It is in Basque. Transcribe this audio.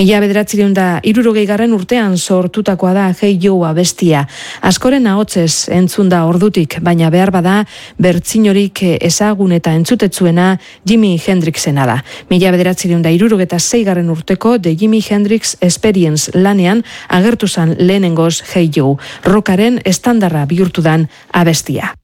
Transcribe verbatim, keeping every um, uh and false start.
Mila bederatziehun eta hirurogeigarren urtean sortutakoa da Hey Joe abestia. Askoren ahotsez entzun da ordutik, baina behar bada bertsinorik ezagun eta entzutetzuena Jimi Hendrixena da. Mila bederatziehun eta hirurogeita seigarren urteko The Jimi Hendrix Experience lanean agertu zan lehenengoz Hey Joe, rockaren estandarra bihurtu dan abestia.